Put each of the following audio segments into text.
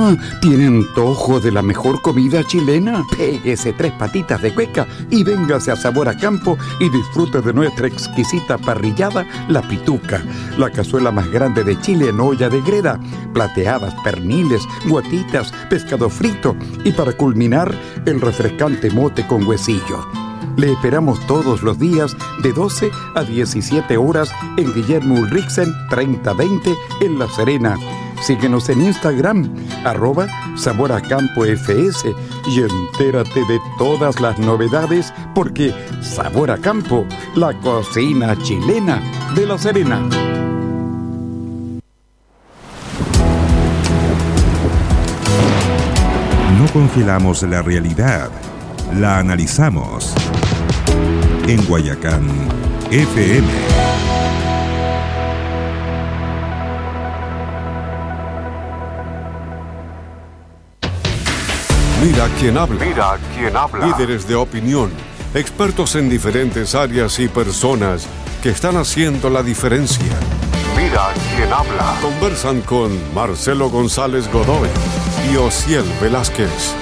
¿tiene antojo de la mejor comida chilena? Péguese 3 patitas de cueca y véngase a Sabor a Campo y disfrute de nuestra exquisita parrillada, La Pituca, la cazuela más grande de Chile en olla de greda, plateadas, perniles, guatitas, pescado frito y para culminar, el refrescante mote con huesillo. Le esperamos todos los días de 12 a 17 horas en Guillermo Ulrichsen 3020 en La Serena. Síguenos en Instagram, @SaborACampoFS y entérate de todas las novedades porque Sabor a Campo, la cocina chilena de La Serena. No congelamos la realidad, la analizamos. En Guayacán, FM. Mira quién habla. Mira quién habla. Líderes de opinión, expertos en diferentes áreas y personas que están haciendo la diferencia. Mira quién habla. Conversan con Marcelo González Godoy y Osiel Velázquez.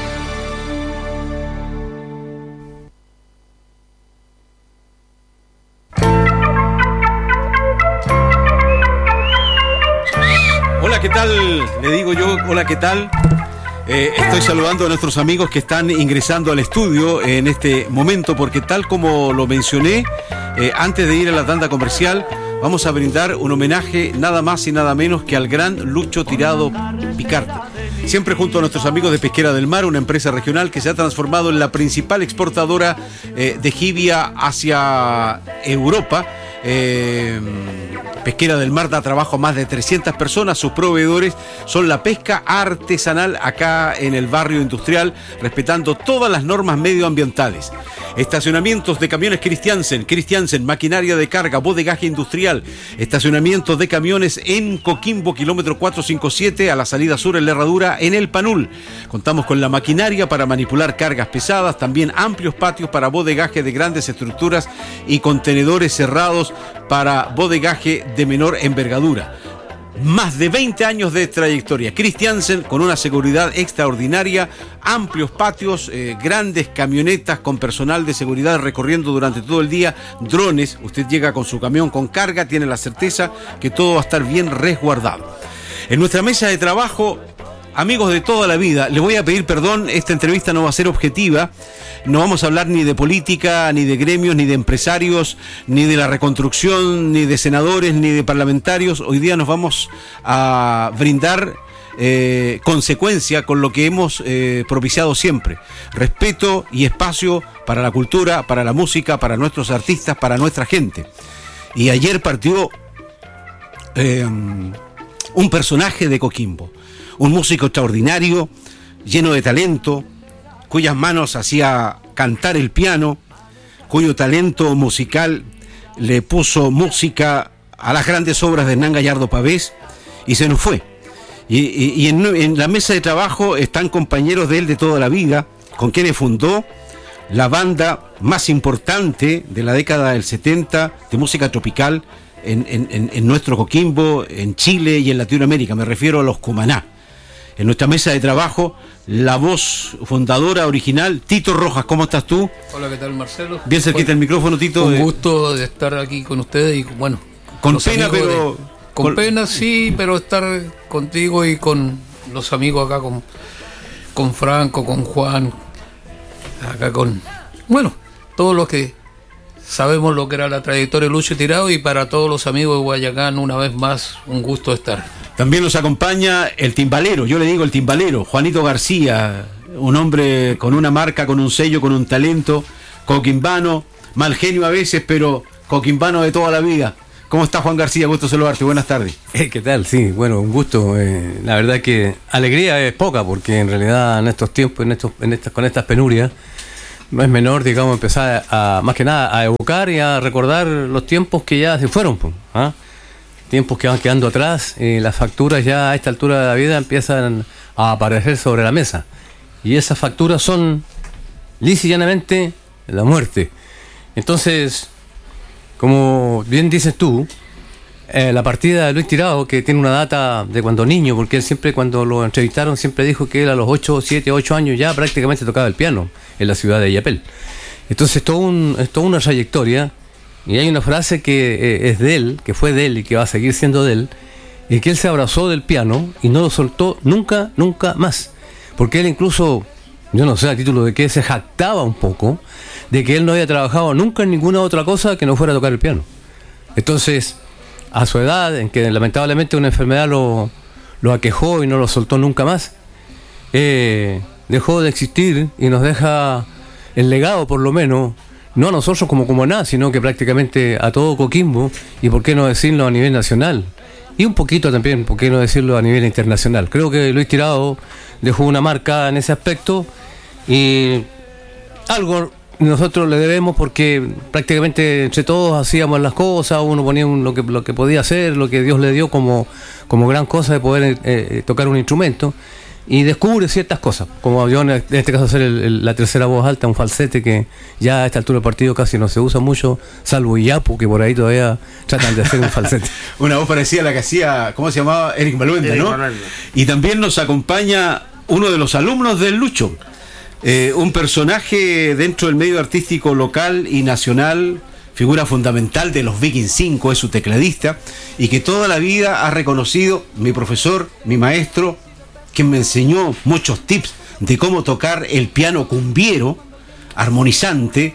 Hola, ¿qué tal? Le digo yo, hola, ¿qué tal? Estoy saludando a nuestros amigos que están ingresando al estudio en este momento, porque tal como lo mencioné, antes de ir a la tanda comercial, vamos a brindar un homenaje nada más y nada menos que al gran Lucho Tirado Picarte. Siempre junto a nuestros amigos de Pesquera del Mar, una empresa regional que se ha transformado en la principal exportadora de jibia hacia Europa. Pesquera del Mar da trabajo a más de 300 personas. Sus proveedores son la pesca artesanal acá en el barrio industrial, respetando todas las normas medioambientales. Estacionamientos de camiones Christiansen, maquinaria de carga, bodegaje industrial. Estacionamientos de camiones en Coquimbo, kilómetro 457, a la salida sur en la Herradura, en el Panul. Contamos con la maquinaria para manipular cargas pesadas, también amplios patios para bodegaje de grandes estructuras y contenedores cerrados para bodegaje de menor envergadura. Más de 20 años de trayectoria. Christiansen, con una seguridad extraordinaria, amplios patios, grandes camionetas con personal de seguridad recorriendo durante todo el día, drones. Usted llega con su camión con carga, tiene la certeza que todo va a estar bien resguardado. En nuestra mesa de trabajo, amigos de toda la vida, les voy a pedir perdón, esta entrevista no va a ser objetiva. No vamos a hablar ni de política, ni de gremios, ni de empresarios, ni de la reconstrucción, ni de senadores, ni de parlamentarios. Hoy día nos vamos a brindar consecuencia con lo que hemos propiciado siempre. Respeto y espacio para la cultura, para la música, para nuestros artistas, para nuestra gente. Y ayer partió un personaje de Coquimbo, un músico extraordinario, lleno de talento, cuyas manos hacía cantar el piano, cuyo talento musical le puso música a las grandes obras de Hernán Gallardo Pavés, y se nos fue. Y en la mesa de trabajo están compañeros de él de toda la vida, con quienes fundó la banda más importante de la década del 70 de música tropical en nuestro Coquimbo, en Chile y en Latinoamérica. Me refiero a los Cumaná. En nuestra mesa de trabajo, la voz fundadora original, Tito Rojas. ¿Cómo estás tú? Hola, ¿qué tal, Marcelo? Bien cerquita el micrófono, Tito. Un gusto de estar aquí con ustedes y, bueno... Con pena, pero... Con pena, sí, pero estar contigo y con los amigos acá, con Franco, con Juan, acá con... Bueno, todos los que sabemos lo que era la trayectoria de Lucho Tirado, y para todos los amigos de Guayacán, una vez más, un gusto estar. También nos acompaña el timbalero, yo le digo el timbalero, Juanito García, un hombre con una marca, con un sello, con un talento, coquimbano, mal genio a veces, pero coquimbano de toda la vida. ¿Cómo está, Juan García? Gusto saludarte, buenas tardes. ¿Qué tal? Sí, bueno, un gusto. La verdad que alegría es poca, porque en realidad en estos tiempos, con estas penurias, no es menor, digamos, empezar a, más que nada, a evocar y a recordar los tiempos que ya se fueron, ¿ah? Tiempos que van quedando atrás, las facturas ya a esta altura de la vida empiezan a aparecer sobre la mesa. Y esas facturas son, lisa y llanamente, la muerte. Entonces, como bien dices tú, la partida de Luis Tirado, que tiene una data de cuando niño, porque él siempre, cuando lo entrevistaron, siempre dijo que él a los 7, 8 años ya prácticamente tocaba el piano en la ciudad de Illapel. Entonces es toda una trayectoria, y hay una frase que es de él, que fue de él y que va a seguir siendo de él, y que él se abrazó del piano y no lo soltó nunca más, porque él incluso, yo no sé a título de qué, se jactaba un poco de que él no había trabajado nunca en ninguna otra cosa que no fuera a tocar el piano. Entonces, a su edad, en que lamentablemente una enfermedad lo aquejó y no lo soltó nunca más, dejó de existir y nos deja el legado, por lo menos, no a nosotros como Cumaná, sino que prácticamente a todo Coquimbo, y por qué no decirlo a nivel nacional, y un poquito también, por qué no decirlo a nivel internacional. Creo que Luis Tirado dejó una marca en ese aspecto, y algo nosotros le debemos, porque prácticamente entre todos hacíamos las cosas, uno ponía lo que podía hacer, lo que Dios le dio como gran cosa de poder tocar un instrumento, y descubre ciertas cosas, como yo en este caso hacer la tercera voz alta, un falsete que ya a esta altura del partido casi no se usa mucho, salvo Iyapu, que por ahí todavía tratan de hacer un falsete. Una voz parecida a la que hacía, ¿cómo se llamaba? Eric Maluenda, ¿no? Y también nos acompaña uno de los alumnos del Lucho, un personaje dentro del medio artístico local y nacional, figura fundamental de los Viking 5, es su tecladista, y que toda la vida ha reconocido, mi profesor, mi maestro, quien me enseñó muchos tips de cómo tocar el piano cumbiero, armonizante,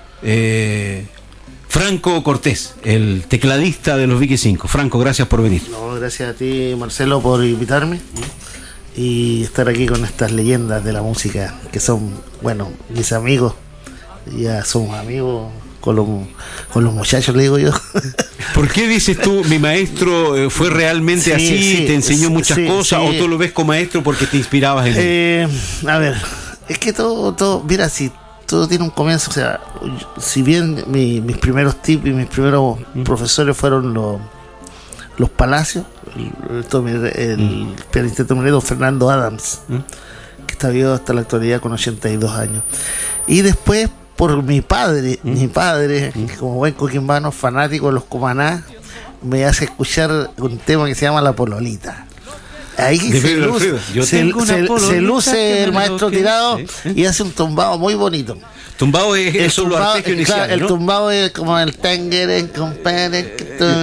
Franco Cortés, el tecladista de los Viking 5. Franco, gracias por venir. No, gracias a ti, Marcelo, por invitarme y estar aquí con estas leyendas de la música, que son, bueno, mis amigos. Ya somos amigos con los muchachos, le digo yo. ¿Por qué dices tú, mi maestro fue realmente así, te enseñó muchas cosas, o tú lo ves como maestro porque te inspirabas en él? A ver, es que todo, mira, si todo tiene un comienzo, o sea, si bien mis primeros tips y mis primeros profesores fueron los Palacios, el pianista don Fernando Adams, que está vivo hasta la actualidad con 82 años, y después por mi padre, como buen coquimbano, fanático de los Cumaná, me hace escuchar un tema que se llama La Pololita. Ahí se luce el maestro Tirado, y hace un tumbado muy bonito. Tumbado es el arpegio inicial, el ¿no? tumbado es como el tangere, compadre,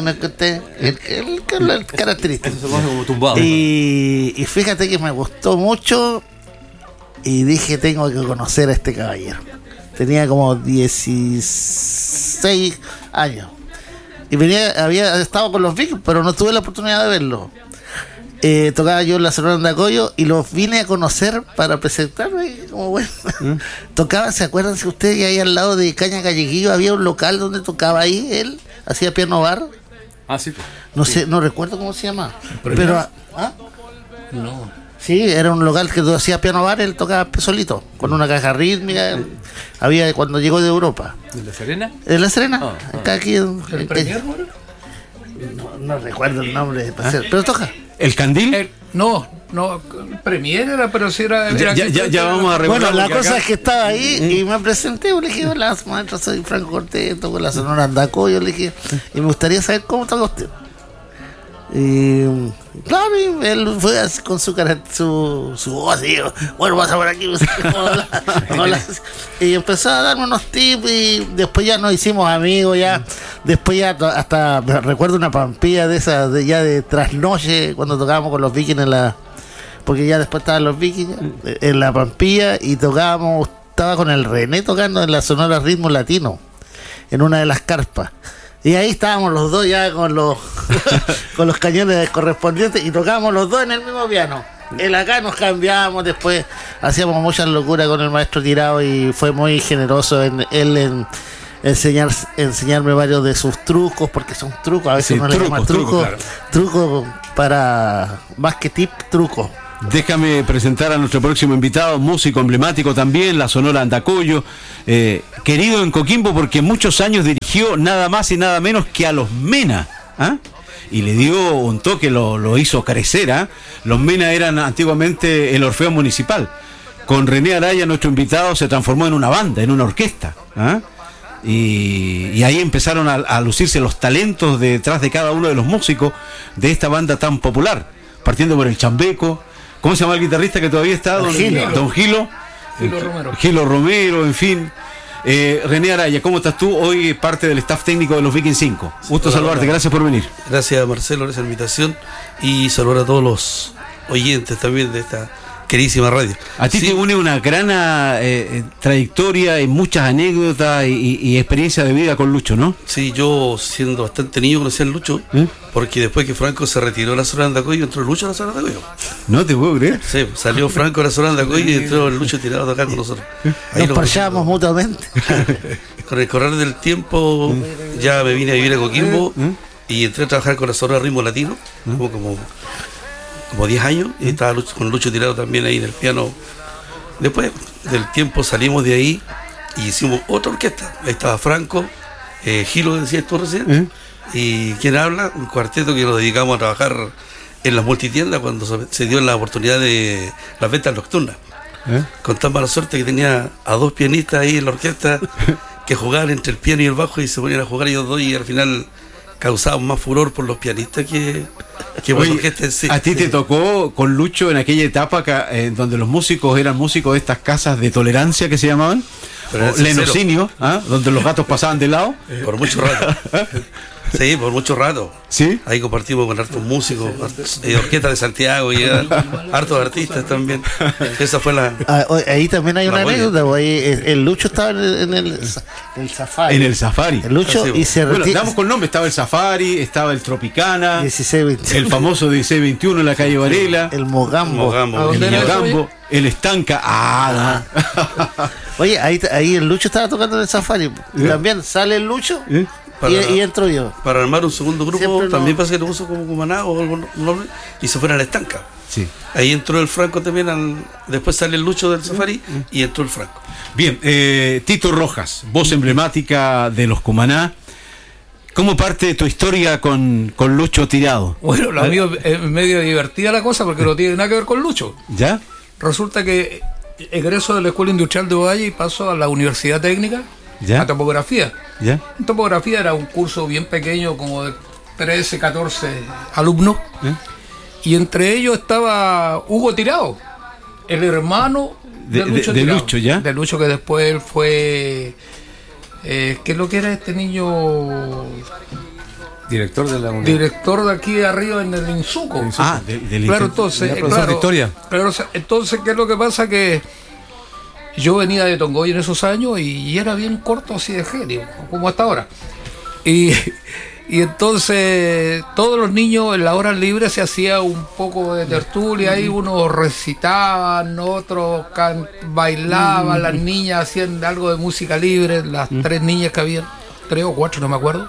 el característico. Y fíjate que me gustó mucho, y dije, tengo que conocer a este caballero. Tenía como 16 años. Y había estado con los Vikings, pero no tuve la oportunidad de verlo. Tocaba yo en la Sonora Andacollo y los vine a conocer para presentarme. Como bueno, tocaba, ¿se acuerdan si ustedes que ahí al lado de Caña Callequillo había un local donde tocaba ahí él? Hacía piano bar. Ah, sí. No sé, no recuerdo cómo se llama. Pero, ¿ah? No. Sí, era un local que hacía piano bar, él tocaba solito, con una caja rítmica. Había cuando llegó de Europa. ¿En La Serena? ¿En La Serena? Acá aquí. ¿El Premier, no recuerdo el nombre, pero toca. ¿El Candil? No, Premier era, pero sí era. Ya vamos a Bueno, la cosa es que estaba ahí y me presenté, le dije, hola, maestro, soy Franco Cortés, toco la Sonora Andacollo, le dije, y me gustaría saber cómo toca usted. Y claro, y él fue así con su voz, y yo, bueno, pasa por aquí, y empezó a darme unos tips, y después ya nos hicimos amigos, después ya hasta recuerdo una pampilla de esas ya de trasnoche cuando tocábamos con los Vikings porque ya después estaban los Vikings en la pampilla, y estaba con el René tocando en la Sonora Ritmo Latino en una de las carpas. Y ahí estábamos los dos ya con los cañones correspondientes, y tocábamos los dos en el mismo piano. Él acá, nos cambiábamos, después hacíamos muchas locuras con el maestro Tirado, y fue muy generoso en enseñarme varios de sus trucos, porque son trucos, a veces uno le llama trucos, claro. Trucos para, más que tip, trucos. Déjame presentar a nuestro próximo invitado, músico emblemático también, la Sonora Andacollo, querido en Coquimbo porque muchos años dirigió nada más y nada menos que a los Mena, y le dio un toque, lo hizo crecer. Los Mena eran antiguamente el Orfeo Municipal. Con René Araya, nuestro invitado, se transformó en una banda, en una orquesta. Y ahí empezaron a lucirse los talentos detrás de cada uno de los músicos de esta banda tan popular, partiendo por el Chambeco. ¿Cómo se llama el guitarrista que todavía está? Don Gilo Romero. Gilo Romero, en fin. René Araya, ¿cómo estás tú? Hoy parte del staff técnico de los Viking 5. Gusto saludarte, gracias por venir. Gracias, Marcelo, por esa invitación y saludar a todos los oyentes también de esta queridísima radio. A ti te une una gran trayectoria y muchas anécdotas y experiencia de vida con Lucho, ¿no? Sí, yo siendo bastante niño conocí al Lucho, porque después que Franco se retiró de la zona de Andacoyo, entró Lucho a la zona de Andacoyo. No te puedo creer. Sí, salió Franco de la zona de Andacoyo y entró el Lucho tirado a tocar con nosotros. Ahí nos parchábamos mutuamente. Con el correr del tiempo ya me vine a vivir a Coquimbo y entré a trabajar con la zona de ritmo latino, como 10 años, y estaba con Lucho tirado también ahí en el piano. Después del tiempo salimos de ahí y hicimos otra orquesta. Ahí estaba Franco, Gilo, decías tú recién, y quien habla, un cuarteto que nos dedicamos a trabajar en las multitiendas cuando se dio la oportunidad de las ventas nocturnas. Con tan mala suerte que tenía a 2 pianistas ahí en la orquesta que jugaban entre el piano y el bajo y se ponían a jugar ellos 2 y al final causaban más furor por los pianistas que por la orquesta en sí. ¿A ti te tocó con Lucho en aquella etapa donde los músicos eran músicos de estas casas de tolerancia que se llamaban? Lenocinio, donde los gatos pasaban de lado. Por mucho rato. Sí, por mucho rato. ¿Sí? Ahí compartimos con hartos músicos, orquesta de Santiago y hartos artistas también. Esa fue la. Ahí también hay una anécdota. Ahí el Lucho estaba en el Safari. En el Safari. El Lucho y se retiró. Bueno, damos con nombre: estaba el Safari, estaba el Tropicana, 1621. El famoso 1621 en la calle Varela, el Mogambo, el Estanca. Oye, ahí el Lucho estaba tocando en el Safari. También sale el Lucho. Y entro yo. Para armar un segundo grupo, también pasa que lo puso como Cumaná o algún nombre, y se fueron a la Estanca. Sí. Ahí entró el Franco también, después sale el Lucho del Safari y entró el Franco. Bien, Tito Rojas, voz emblemática de los Cumaná. ¿Cómo parte tu historia con Lucho tirado? Bueno, la mía es medio divertida la cosa porque no tiene nada que ver con Lucho. ¿Ya? Resulta que egreso de la Escuela Industrial de Ovalle y paso a la Universidad Técnica. ¿Ya? A topografía. ¿Ya? En topografía era un curso bien pequeño, como de 13, 14 alumnos. Y entre ellos estaba Hugo Tirado, el hermano de Lucho Tirado. Lucho, ¿ya? De Lucho, que después fue... ¿qué es lo que era este niño? Director de la unidad. Director de aquí arriba en el Insuco. Claro, entonces... entonces, ¿qué es lo que pasa? Que yo venía de Tongoy en esos años y era bien corto así de genio, como hasta ahora. Y entonces todos los niños en la hora libre se hacía un poco de tertulia, ahí unos recitaban, otros bailaban, las niñas hacían algo de música libre, las 3 niñas que habían, 3 o 4, no me acuerdo.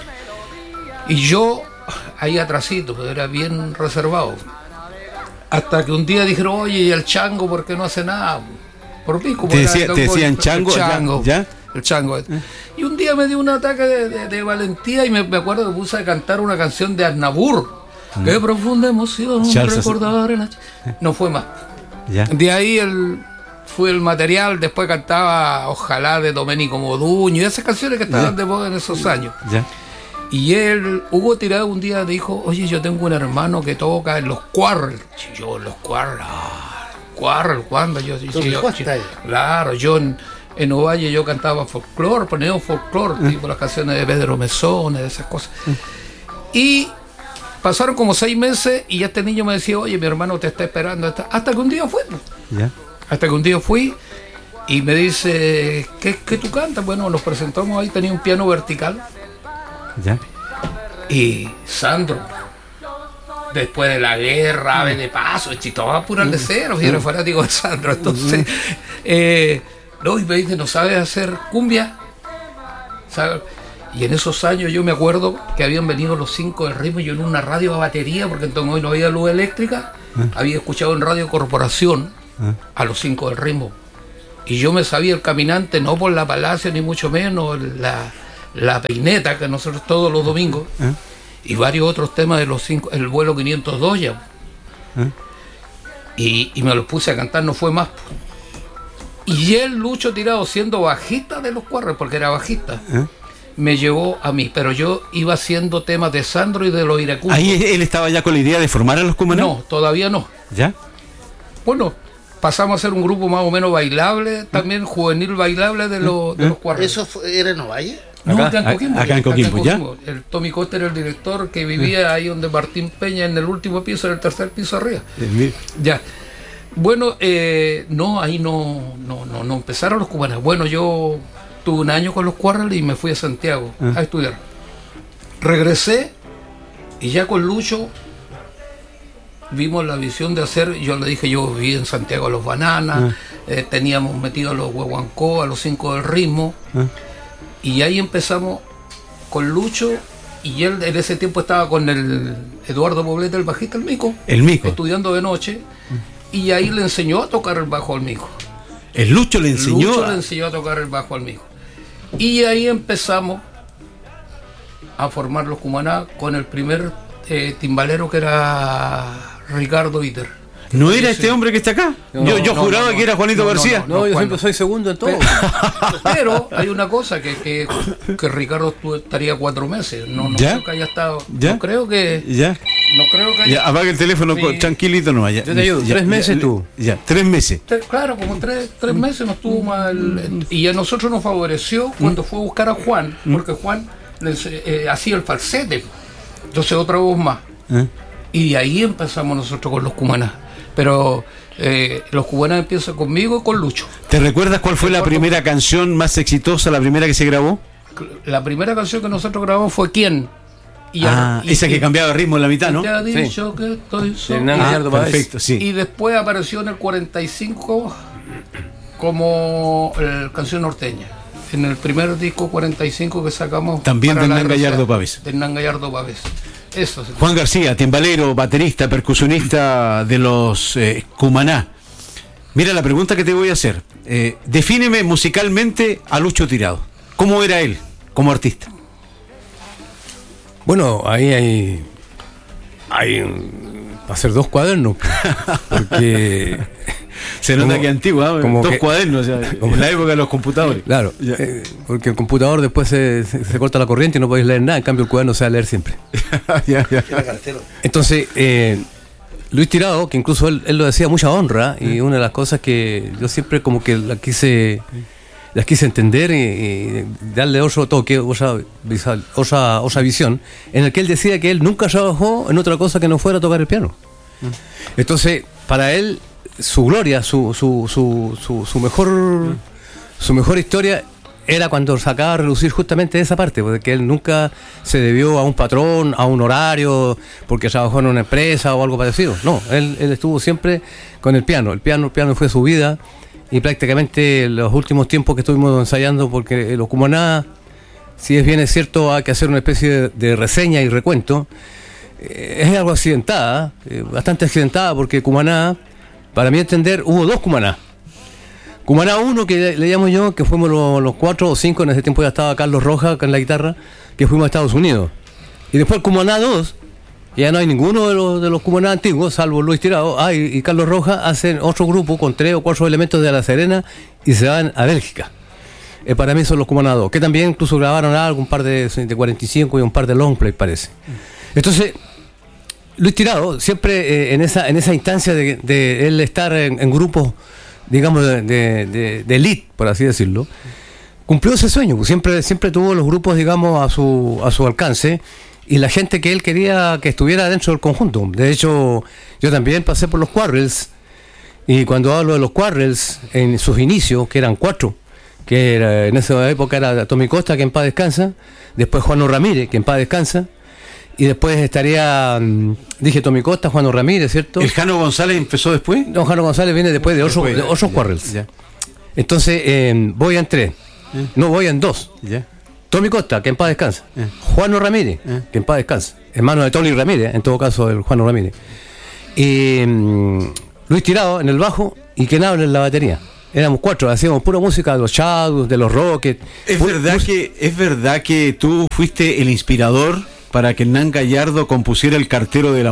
Y yo ahí atrasito, pero era bien reservado. Hasta que un día dijeron, oye, ¿y el chango por qué no hace nada? Por mí, como te decían chango, el chango, ¿ya? El chango. Y un día me dio un ataque de valentía y me acuerdo que puse a cantar una canción de Aznavour. Qué profunda emoción recordar en la... No fue más. ¿Ya? De ahí fue el material, después cantaba Ojalá de Domenico Modugno y esas canciones que estaban de moda en esos años. ¿Ya? Y Hugo Tirado un día dijo, oye, yo tengo un hermano que toca en los Quarrel. Yo, los Quarrel, ¿cuándo? Claro, yo en Ovalle yo cantaba folclore, ponía folclore, tipo las canciones de Pedro Mesones, de esas cosas. Y pasaron como 6 meses y este niño me decía, oye, mi hermano te está esperando. Hasta que un día fui. ¿Ya? Hasta que un día fui y me dice, ¿qué tú cantas? Bueno, nos presentamos ahí, tenía un piano vertical. ¿Ya? Y Sandro, después de la guerra, ave de paso, todas puras de cero, y era fanático de Sandro. Entonces, luego me dice, ¿no sabes hacer cumbia? ¿Sabes? Y en esos años yo me acuerdo que habían venido los 5 del ritmo, yo en una radio a batería, porque entonces hoy no había luz eléctrica, había escuchado en Radio Corporación a los 5 del ritmo. Y yo me sabía el caminante, no por la Palacio, ni mucho menos, la peineta, que nosotros todos los domingos, y varios otros temas de los 5, el vuelo 502 ya. Y me los puse a cantar, no fue más. Y el Lucho Tirado, siendo bajista de los Cuarres, porque era bajista, me llevó a mí, pero yo iba haciendo temas de Sandro y de los iracundos. ¿Ahí él estaba ya con la idea de formar a los Cumaná? No, todavía no. ¿Ya? Bueno, pasamos a ser un grupo más o menos bailable, también juvenil bailable de los Cuarres. ¿Eso era en Ovalle? No, Acá en Coquimbo, ¿ya? El Tommy Costa era el director que vivía ahí donde Martín Peña, en el último piso, en el tercer piso arriba. Ya. Bueno, no, ahí no empezaron los Cumaná. Bueno, yo tuve un año con los Cuarres y me fui a Santiago a estudiar. Regresé y ya con Lucho vimos la visión de hacer, yo le dije, yo viví en Santiago a los Bananas, teníamos metido a los Huehuancó, a los 5 del ritmo, y ahí empezamos con Lucho, y él en ese tiempo estaba con el Eduardo Poblete, el bajista, el Mico, estudiando de noche, y ahí le enseñó a tocar el bajo al Mico. ¿El Lucho le enseñó? Lucho le enseñó a tocar el bajo al Mico. Y ahí empezamos a formar los Cumaná con el primer timbalero, que era Ricardo Iter. ¿No era este hombre que está acá? Yo juraba que era Juanito García. No, yo siempre soy segundo en todo. Pero hay una cosa, que Ricardo estaría 4 meses. No creo que haya estado. ¿Ya? No creo que. ¿Ya? No creo que haya. Ya, apaga el teléfono tranquilito nomás. Yo te ayudo. 3 meses tú. Ya, 3 meses. Claro, como 3 meses nos tuvo mal. Y a nosotros nos favoreció cuando fue a buscar a Juan, porque Juan hacía el falsete. Entonces otra voz más. Y de ahí empezamos nosotros con los Cumaná. Pero los Cumaná empiezan conmigo y con Lucho. ¿Te recuerdas cuál fue la primera canción más exitosa, la primera que se grabó? La primera canción que nosotros grabamos fue ¿Quién? Esa que cambiaba de ritmo en la mitad, ¿no? Te ha dicho que estoy solo. Perfecto, sí. Y después apareció en el 45 como canción norteña. En el primer disco 45 que sacamos. También de Hernán Gallardo Pávez. De Hernán Gallardo Pávez. Eso. Juan García, timbalero, baterista, percusionista de los Cumaná. Mira la pregunta que te voy a hacer. Defíneme musicalmente a Lucho Tirado. ¿Cómo era él como artista? Bueno, ahí hay va a ser 2 cuadernos, porque se nota que es antiguo, como 2 cuadernos, como en la época de los computadores. Claro, porque el computador después se corta la corriente y no podéis leer nada, en cambio el cuaderno se va a leer siempre. Entonces, Luis Tirado, que incluso él lo decía mucha honra, y una de las cosas que yo siempre como que las quise entender y darle otro toque, otra visión, en el que él decía que él nunca trabajó en otra cosa que no fuera tocar el piano. Entonces, para él, su gloria, su mejor historia era cuando sacaba a relucir justamente esa parte, porque él nunca se debió a un patrón, a un horario, porque trabajó en una empresa o algo parecido. No, él estuvo siempre con el piano. El piano fue su vida. Y prácticamente los últimos tiempos que estuvimos ensayando, porque los Cumaná, si es bien es cierto, hay que hacer una especie de reseña y recuento, es algo accidentada, bastante accidentada, porque Cumaná, para mi entender, hubo 2 Cumaná. Cumaná 1, que le llamo yo, que fuimos los 4 o 5, en ese tiempo ya estaba Carlos Rojas con la guitarra, que fuimos a Estados Unidos. Y después Cumaná 2, ya no hay ninguno de los Cumaná antiguos, salvo Luis Tirado, y Carlos Rojas hacen otro grupo con 3 o 4 elementos de La Serena y se van a Bélgica. Para mí son los Cumaná 2, que también incluso grabaron algo, un par de 45 y un par de long play, parece. Entonces, Luis Tirado, siempre en esa instancia de él estar en grupos, digamos, de elite, por así decirlo, cumplió ese sueño, pues siempre tuvo los grupos, digamos, a su alcance, y la gente que él quería que estuviera dentro del conjunto. De hecho, yo también pasé por los Quarrels, y cuando hablo de los Quarrels, en sus inicios, que eran 4, que en esa época era Tommy Costa, que en paz descansa, después Juano Ramírez, que en paz descansa, y después estaría, dije Tommy Costa, Juano Ramírez, ¿cierto? ¿El Jano González empezó después? No, Jano González viene después de otros Quarrels. Ya. Entonces, voy en 3, no voy en 2. Ya. Tommy Costa, que en paz descansa. Juano Ramírez, que en paz descansa. Hermano de Tony Ramírez, en todo caso, el Juano Ramírez. Y Luis Tirado en el bajo y quien habla en la batería. Éramos 4, hacíamos pura música de los Shadows, de los Rockets. ¿Es verdad que tú fuiste el inspirador para que Hernán Gallardo compusiera El Cartero del Amor?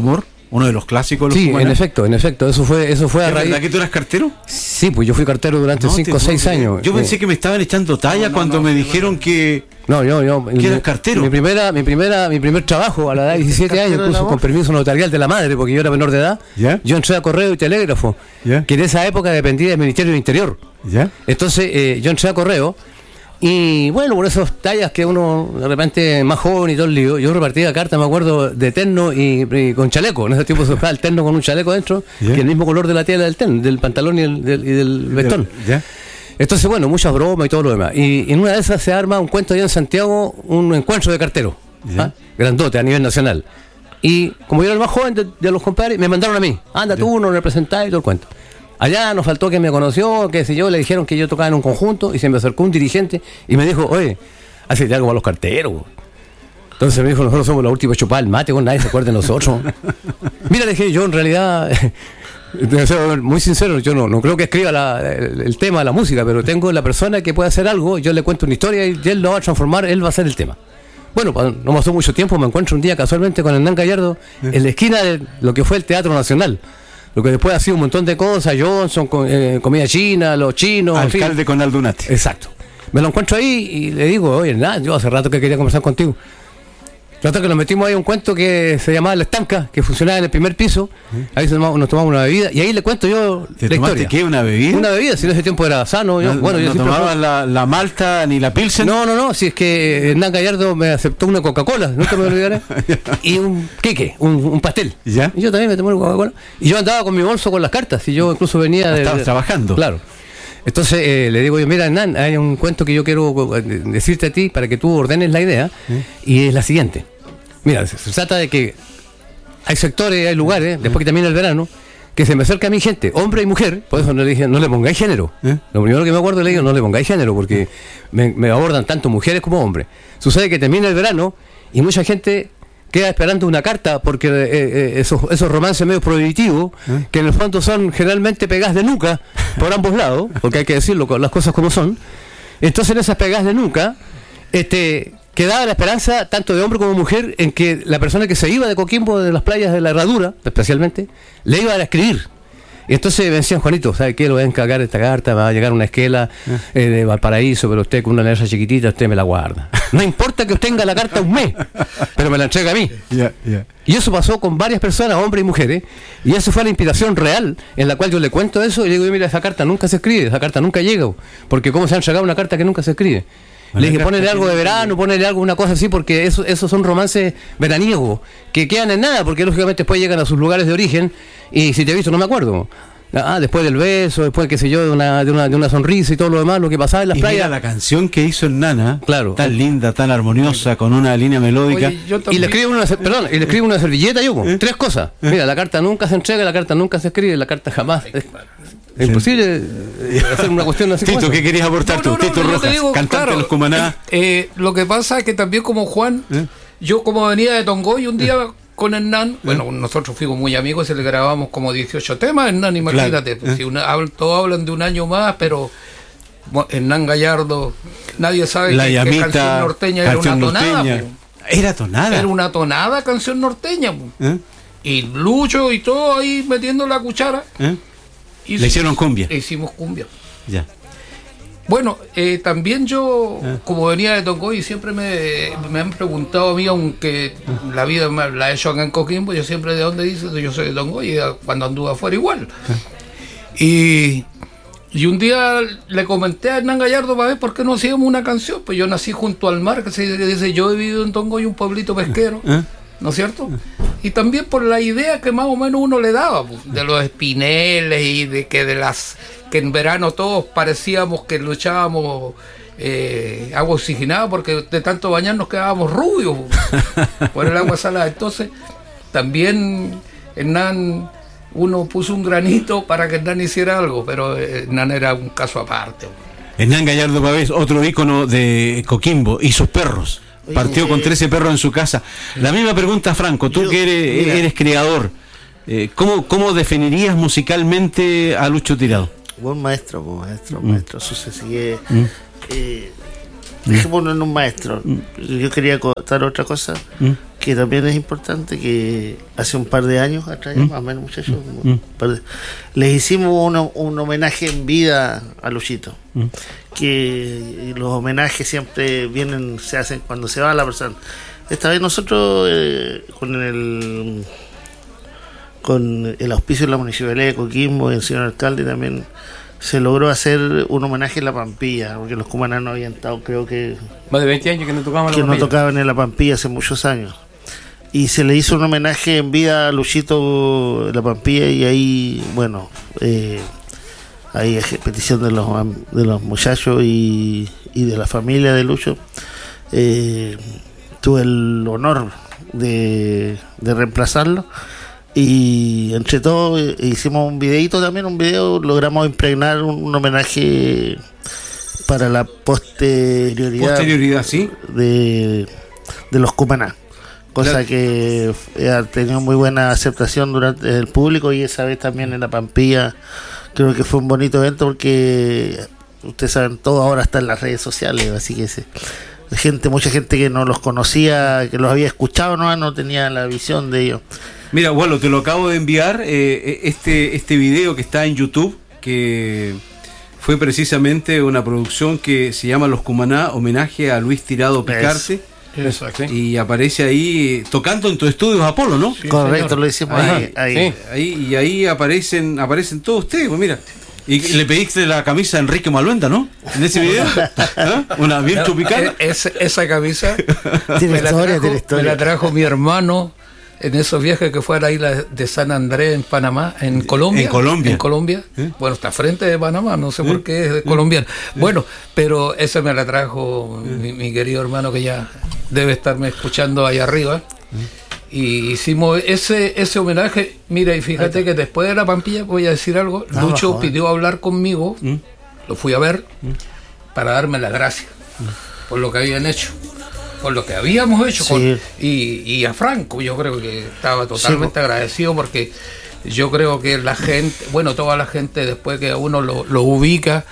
uno de los clásicos. Sí, en efecto, eso fue a ¿Es raíz. verdad que tú eras cartero? Sí, pues yo fui cartero durante 5 o 6 años. Yo pensé que me estaban echando talla cuando me dijeron que... No, yo ¿Que eras cartero? Mi primer trabajo a la edad de 17 años, incluso con permiso notarial de la madre, porque yo era menor de edad. ¿Ya? Yo entré a Correo y Telégrafo, ¿Ya? que en esa época dependía del Ministerio del Interior. ¿Ya? Entonces yo entré a Correo y bueno, por esas tallas que uno de repente más joven y todo el lío, yo repartía cartas, me acuerdo, de terno y con chaleco. En ese tiempo se usaba el terno con un chaleco dentro, ¿Ya? que el mismo color de la tela del terno, del pantalón y del vestón. ¿Ya? Entonces, bueno, muchas bromas y todo lo demás. Y en una de esas se arma un cuento allá en Santiago, un encuentro de carteros, grandote a nivel nacional. Y como yo era el más joven de los compadres, me mandaron a mí, anda tú, nos representás y todo el cuento. Allá nos faltó que me conoció, que si yo, le dijeron que yo tocaba en un conjunto, y se me acercó un dirigente y me dijo, oye, hazte algo a los carteros. Entonces me dijo, nosotros somos los últimos chupadas el mate, nadie se acuerda de nosotros. Mira, le dije, yo en realidad... muy sincero, yo no creo que escriba el tema, la música, pero tengo la persona que puede hacer algo, yo le cuento una historia y él lo va a transformar, él va a hacer el tema. Bueno, no pasó mucho tiempo, me encuentro un día casualmente con Hernán Gallardo en la esquina de lo que fue el Teatro Nacional, lo que después ha sido un montón de cosas, Johnson, comida china, los chinos, alcalde en fin. con Aldunate. Exacto. Me lo encuentro ahí y le digo, oye Hernán, yo hace rato que quería conversar contigo. Trata que nos metimos ahí a un cuento que se llamaba La Estanca, que funcionaba en el primer piso. Ahí nos tomamos una bebida y ahí le cuento yo la historia. ¿Qué? ¿Una bebida? Una bebida, si en ese tiempo era sano. Yo tomaba la malta ni la pilsen. No, si es que Hernán Gallardo me aceptó una Coca-Cola, nunca me olvidaré. Y un queque, un pastel. ¿Ya? Y yo también me tomé una Coca-Cola. Y yo andaba con mi bolso con las cartas, y yo incluso venía Estabas trabajando. Claro. Entonces le digo yo, mira Hernán, hay un cuento que yo quiero decirte a ti para que tú ordenes la idea, y es la siguiente. Mira, se trata de que hay sectores, hay lugares, después que termina el verano, que se me acerca a mi gente, hombre y mujer, por eso no le dije, no le pongáis género. Lo primero que me acuerdo le digo, no le pongáis género, porque me abordan tanto mujeres como hombres. Sucede que termina el verano y mucha gente queda esperando una carta, porque esos romances medio prohibitivos, que en el fondo son generalmente pegadas de nuca por ambos lados, porque hay que decirlo, las cosas como son. Entonces en esas pegadas de nuca, quedaba la esperanza, tanto de hombre como mujer, en que la persona que se iba de Coquimbo, de las playas de la Herradura, especialmente, le iba a escribir. Y entonces me decían, Juanito, ¿sabe qué? Lo voy a encargar esta carta, me va a llegar una esquela de Valparaíso, pero usted con una letra chiquitita, usted me la guarda. No importa que usted tenga la carta un mes, pero me la entrega a mí. Y eso pasó con varias personas, hombres y mujeres, y eso fue la inspiración real, en la cual yo le cuento eso, y le digo, mira, esa carta nunca se escribe, esa carta nunca llega, porque ¿cómo se ha entregado una carta que nunca se escribe? Le dije, ponele algo de verano, ponele algo, una cosa así, porque esos son romances veraniegos, que quedan en nada, porque lógicamente después llegan a sus lugares de origen, y si te he visto no me acuerdo. Después del beso, después, qué sé yo, de una sonrisa y todo lo demás, lo que pasaba en las playas. Mira la canción que hizo Hernán, claro, tan linda, tan armoniosa, con una línea melódica. Oye, y le escribo una servilleta, yo, 3 cosas. Mira, la carta nunca se entrega, la carta nunca se escribe, la carta jamás... Es imposible hacer una cuestión así. Tito, ¿qué querías aportar tú? Tito Rojas, digo, cantante claro, de los Cumaná. Lo que pasa es que también como Juan, yo como venía de Tongoy un día con Hernán, bueno, nosotros fuimos muy amigos y le grabamos como 18 temas, Hernán, imagínate, pues, si todos hablan de un año más, pero Hernán Gallardo, nadie sabe la que llamita, canción norteña era una tonada. Era tonada. Era una tonada canción norteña. Y Lucho y todo ahí metiendo la cuchara. Le hicieron cumbia. Hicimos cumbia. Ya. Bueno, también yo, como venía de Tongoy, siempre me han preguntado a mí, aunque la vida me la he hecho acá en Coquimbo, yo siempre, ¿de dónde dices? Yo soy de Tongoy, y cuando anduve afuera igual. Y un día le comenté a Hernán Gallardo para ver por qué no hacíamos una canción. Pues yo nací junto al mar, que se dice, yo he vivido en Tongoy, un pueblito pesquero. ¿No es cierto? Y también por la idea que más o menos uno le daba, pues, de los espineles y de que en verano todos parecíamos que luchábamos agua oxigenada, porque de tanto bañar nos quedábamos rubios por el agua salada. Entonces también Hernán, uno puso un granito para que Hernán hiciera algo, pero Hernán era un caso aparte. Hernán Gallardo Pavés, otro ícono de Coquimbo, y sus perros. Partió con 13 perros en su casa. La misma pregunta, Franco, tú que eres criador, ¿cómo definirías musicalmente a Lucho Tirado? Buen maestro, eso se sigue. dejémonos en un maestro. Yo quería contar otra cosa que también es importante, que hace un par de años atrás, más o menos, muchachos, les hicimos un homenaje en vida a Luchito. Que los homenajes siempre se hacen cuando se va la persona. Esta vez nosotros con el auspicio de la Municipalidad de Coquimbo y el señor alcalde también se logró hacer un homenaje en La Pampilla, porque los cumanas no habían estado, creo que más de 20 años que no tocaban en La Pampilla, hace muchos años, y se le hizo un homenaje en vida a Luchito en La Pampilla, y ahí, bueno, ahí es petición de los muchachos y de la familia de Lucho, tuve el honor de reemplazarlo. Y entre todos hicimos un videito también, logramos impregnar un homenaje para la posterioridad ¿sí? de los cumaná, cosa que ha tenido muy buena aceptación durante el público, y esa vez también en La Pampilla creo que fue un bonito evento, porque ustedes saben, todo ahora está en las redes sociales, así que mucha gente que no los conocía, que los había escuchado, no tenía la visión de ellos. Mira, Wallo, te lo acabo de enviar, este video que está en YouTube, que fue precisamente una producción que se llama Los Cumaná, homenaje a Luis Tirado Picarte. Exacto. Y aparece ahí tocando en tu estudios Apolo, ¿no? Sí, correcto, señor. Lo hicimos ahí. Sí. Y ahí aparecen todos ustedes, pues mira. Y le pediste la camisa a Enrique Maluenda, ¿no? En ese video. Una bien chupicana. Esa camisa tiene historia. Me la trajo mi hermano en esos viajes que fue a la isla de San Andrés en Panamá, en Colombia. En Colombia. Bueno, está frente de Panamá, no sé por qué es colombiano. Bueno, pero esa me la trajo mi querido hermano, que ya debe estarme escuchando ahí arriba. Y hicimos ese homenaje. Mira, y fíjate que después de La Pampilla, voy a decir algo, Lucho pidió hablar conmigo, lo fui a ver, para darme las gracias por lo que habían hecho, por lo que habíamos hecho, y a Franco, yo creo que estaba totalmente agradecido, porque yo creo que la gente, bueno, toda la gente, después que a uno lo ubica,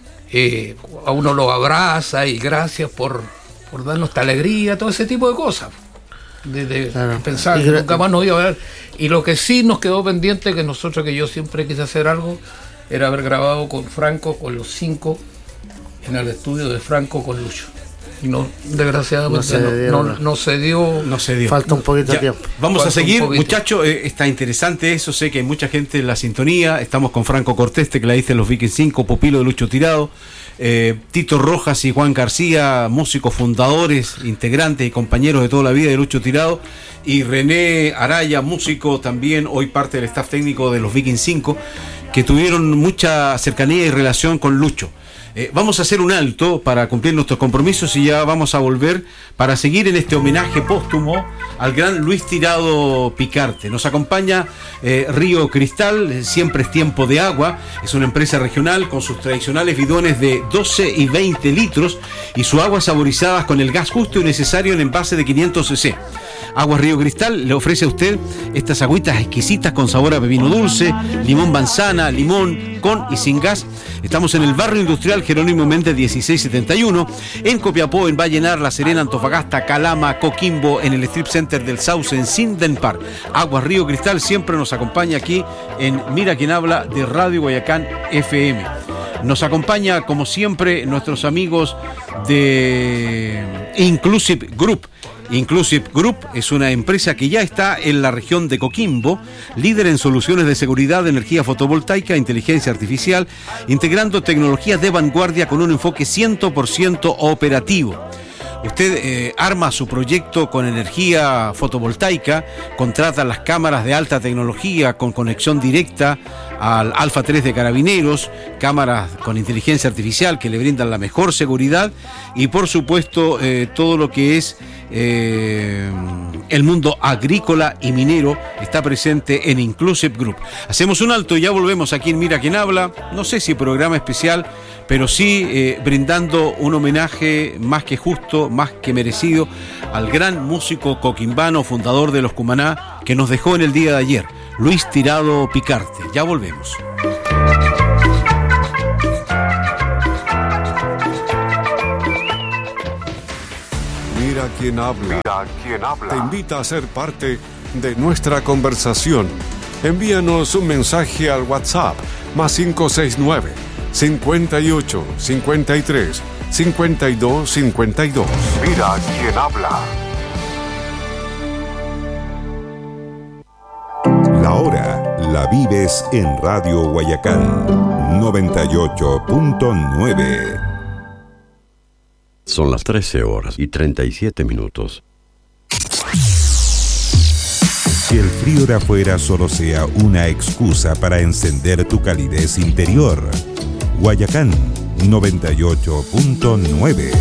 a uno lo abraza, y gracias por darnos esta alegría, todo ese tipo de cosas. De pensar que nunca más nos iba a ver. Y lo que sí nos quedó pendiente, que yo siempre quise hacer algo, era haber grabado con Franco, con los 5, en el estudio de Franco con Lucho. Y no, desgraciadamente no se dio. Falta un poquito de tiempo. Vamos a seguir, muchachos. Está interesante eso. Sé que hay mucha gente en la sintonía. Estamos con Franco Cortés, que la dice los Vikings 5, pupilo de Lucho Tirado. Tito Rojas y Juan García, músicos fundadores, integrantes y compañeros de toda la vida de Lucho Tirado, y René Araya, músico también, hoy parte del staff técnico de los Vikings 5, que tuvieron mucha cercanía y relación con Lucho. Vamos a hacer un alto para cumplir nuestros compromisos, y ya vamos a volver para seguir en este homenaje póstumo al gran Luis Tirado Picarte. Nos acompaña Río Cristal, siempre es tiempo de agua. Es una empresa regional con sus tradicionales bidones de 12 y 20 litros y sus aguas saborizadas con el gas justo y necesario en envase de 500 cc. Aguas Río Cristal le ofrece a usted estas agüitas exquisitas con sabor a pepino dulce, limón manzana, limón con y sin gas. Estamos en el barrio industrial Jerónimo Méndez 1671, en Copiapó, en Vallenar, La Serena, Antofagasta, Calama, Coquimbo, en el Strip Center del Sauce, en Sinden Park. Aguas Río Cristal siempre nos acompaña aquí en Mira Quién Habla de Radio Guayacán FM. Nos acompaña, como siempre, nuestros amigos de Inclusive Group. Inclusive Group es una empresa que ya está en la región de Coquimbo, líder en soluciones de seguridad, energía fotovoltaica, inteligencia artificial, integrando tecnologías de vanguardia con un enfoque 100% operativo. Usted arma su proyecto con energía fotovoltaica, contrata las cámaras de alta tecnología con conexión directa al Alfa 3 de Carabineros, cámaras con inteligencia artificial que le brindan la mejor seguridad, y por supuesto todo lo que es el mundo agrícola y minero está presente en Inclusive Group. Hacemos un alto y ya volvemos aquí en Mira Quién Habla. No sé si programa especial, pero sí brindando un homenaje más que justo, más que merecido al gran músico coquimbano, fundador de los Cumaná, que nos dejó en el día de ayer, Luis Tirado Picarte. Ya volvemos. quien habla. Te invita a ser parte de nuestra conversación. Envíanos un mensaje al WhatsApp +569 58 53 52 52. Mira quién habla. La hora la vives en Radio Guayacán 98.9. Son las 13:37. Que el frío de afuera solo sea una excusa para encender tu calidez interior. Guayacán 98.9.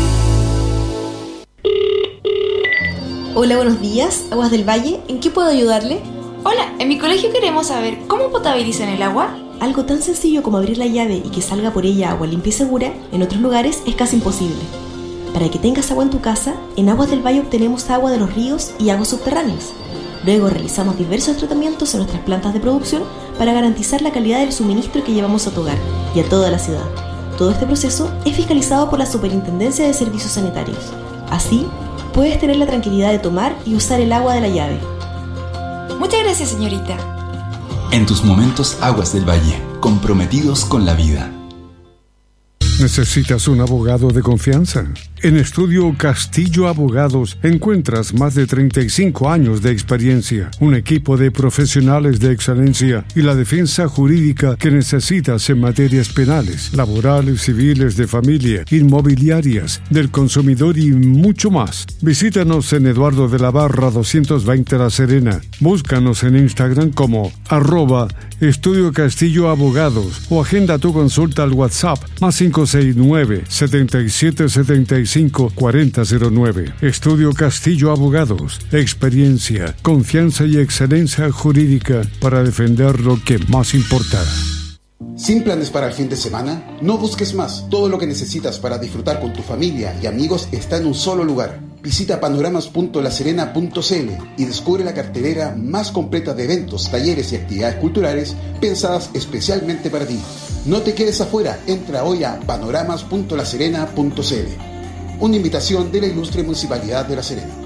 Hola, buenos días. Aguas del Valle, ¿en qué puedo ayudarle? Hola, en mi colegio queremos saber cómo potabilizan el agua. Algo tan sencillo como abrir la llave y que salga por ella agua limpia y segura, en otros lugares es casi imposible. Para que tengas agua en tu casa, en Aguas del Valle obtenemos agua de los ríos y aguas subterráneas. Luego realizamos diversos tratamientos en nuestras plantas de producción para garantizar la calidad del suministro que llevamos a tu hogar y a toda la ciudad. Todo este proceso es fiscalizado por la Superintendencia de Servicios Sanitarios. Así, puedes tener la tranquilidad de tomar y usar el agua de la llave. Muchas gracias, señorita. En tus momentos, Aguas del Valle, comprometidos con la vida. ¿Necesitas un abogado de confianza? En Estudio Castillo Abogados encuentras más de 35 años de experiencia, un equipo de profesionales de excelencia y la defensa jurídica que necesitas en materias penales, laborales, civiles, de familia, inmobiliarias, del consumidor y mucho más. Visítanos en Eduardo de la Barra 220 La Serena. Búscanos en Instagram como @Estudio Castillo Abogados o agenda tu consulta al WhatsApp +569 7775 4009. Estudio Castillo Abogados. Experiencia, confianza y excelencia jurídica para defender lo que más importa. ¿Sin planes para el fin de semana? No busques más. Todo lo que necesitas para disfrutar con tu familia y amigos está en un solo lugar. Visita panoramas.laserena.cl y descubre la cartelera más completa de eventos, talleres y actividades culturales pensadas especialmente para ti. No te quedes afuera. Entra hoy a panoramas.laserena.cl. Una invitación de la Ilustre Municipalidad de La Serena.